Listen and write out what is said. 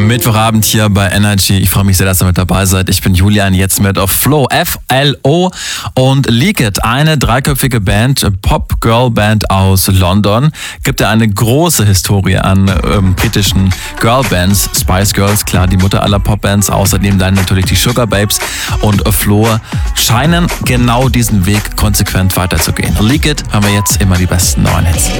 Mittwochabend hier bei Energy. Ich freue mich sehr, dass ihr mit dabei seid. Ich bin Julian, jetzt mit auf Flow, F-L-O und Leak It, eine dreiköpfige Band, Pop-Girl-Band aus London. Gibt ja eine große Historie an britischen Girlbands. Spice Girls, klar, die Mutter aller Popbands. Außerdem dann natürlich die Sugar Babes und Flow scheinen genau diesen Weg konsequent weiterzugehen. Leak It haben wir jetzt immer die besten neuen Hits.